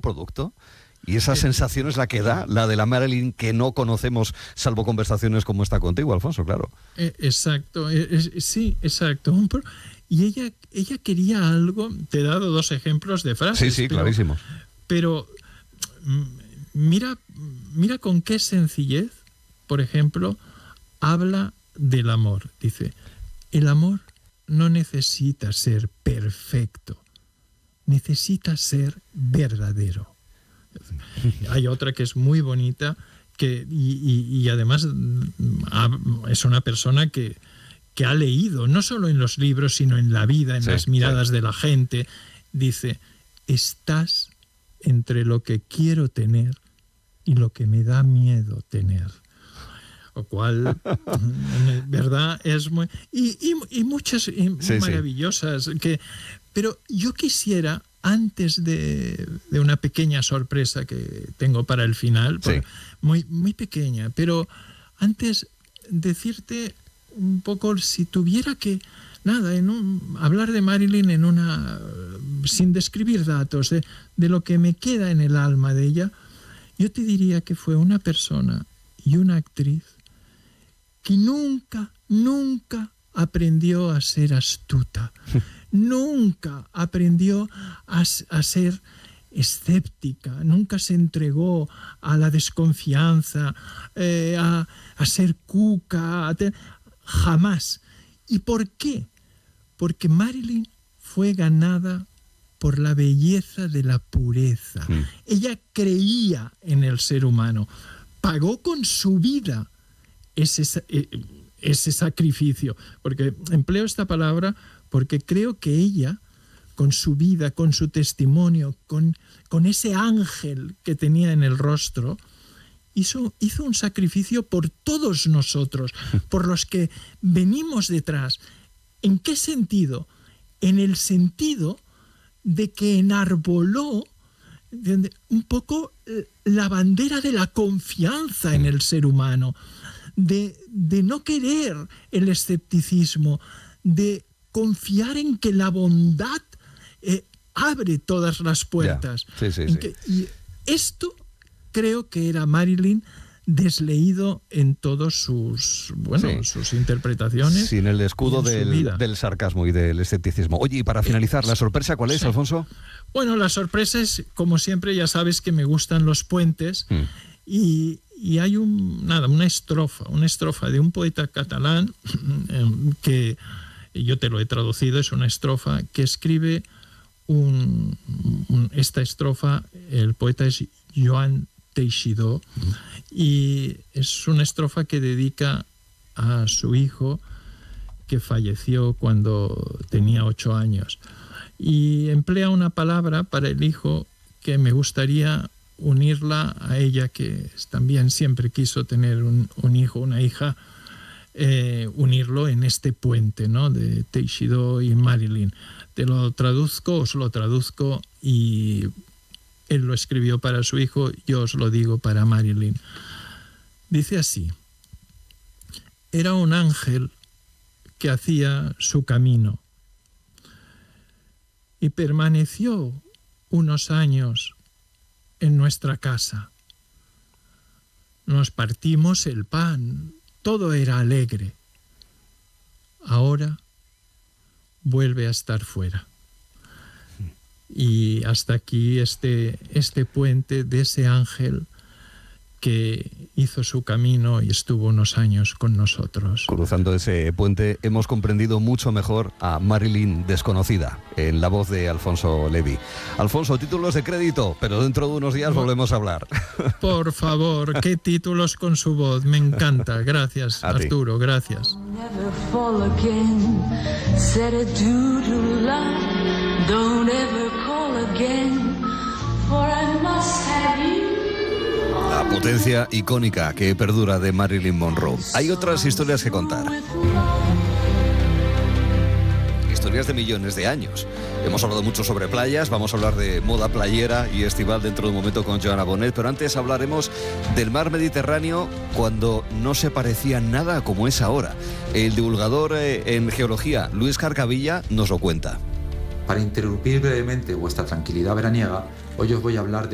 producto. Y esa sensación es la que da, la de la Marilyn que no conocemos, salvo conversaciones como esta contigo, Alfonso, claro. Exacto, sí, exacto. Y ella quería algo, te he dado 2 ejemplos de frases. Sí, clarísimo. Pero mira con qué sencillez, por ejemplo, habla del amor. Dice, el amor no necesita ser perfecto, necesita ser verdadero. Hay otra que es muy bonita, y además es una persona que ha leído, no solo en los libros, sino en la vida, en las miradas de la gente. Dice, estás entre lo que quiero tener y lo que me da miedo tener. Lo cual, ¿verdad? Es muy... Y muchas maravillosas. Pero yo quisiera, antes de una pequeña sorpresa que tengo para el final, muy, muy pequeña, pero antes decirte un poco, si tuviera que, hablar de Marilyn sin describir datos, de lo que me queda en el alma de ella, yo te diría que fue una persona y una actriz que nunca aprendió a ser astuta. Nunca aprendió a ser escéptica, nunca se entregó a la desconfianza, a ser cuca, jamás. ¿Y por qué? Porque Marilyn fue ganada por la belleza de la pureza. Ella creía en el ser humano, pagó con su vida ese sacrificio, porque empleo esta palabra porque creo que ella, con su vida, con su testimonio, con ese ángel que tenía en el rostro, hizo un sacrificio por todos nosotros, por los que venimos detrás. ¿En qué sentido? En el sentido de que enarboló un poco la bandera de la confianza en el ser humano, de no querer el escepticismo, de confiar en que la bondad abre todas las puertas. Y esto creo que era Marilyn desleído en todos sus interpretaciones. Sin el escudo del sarcasmo y del escepticismo. Oye, y para finalizar, ¿la sorpresa cuál es, Alfonso? Bueno, la sorpresa es, como siempre, ya sabes que me gustan los puentes, y hay una estrofa de un poeta catalán que yo te lo he traducido, es una estrofa que escribe esta estrofa, el poeta es Joan Teixidó, y es una estrofa que dedica a su hijo que falleció cuando tenía 8 años. Y emplea una palabra para el hijo que me gustaría unirla a ella, que también siempre quiso tener un hijo, una hija, unirlo en este puente, ¿no?, de Teixidó y Marilyn. Os lo traduzco, y él lo escribió para su hijo, yo os lo digo para Marilyn. Dice así: era un ángel que hacía su camino y permaneció unos años en nuestra casa. Nos partimos el pan, todo era alegre. Ahora vuelve a estar fuera. Y hasta aquí este puente de ese ángel que hizo su camino y estuvo unos años con nosotros. Cruzando ese puente hemos comprendido mucho mejor a Marilyn desconocida, en la voz de Alfonso Levy. Alfonso, títulos de crédito, pero dentro de unos días volvemos a hablar. Por favor, qué títulos con su voz, me encanta. Gracias, Arturo, gracias. La potencia icónica que perdura de Marilyn Monroe. Hay otras historias que contar. Historias de millones de años. Hemos hablado mucho sobre playas, vamos a hablar de moda playera y estival dentro de un momento con Joana Bonet, pero antes hablaremos del mar Mediterráneo cuando no se parecía nada como es ahora. El divulgador en geología, Luis Carcavilla, nos lo cuenta. Para interrumpir brevemente vuestra tranquilidad veraniega, hoy os voy a hablar de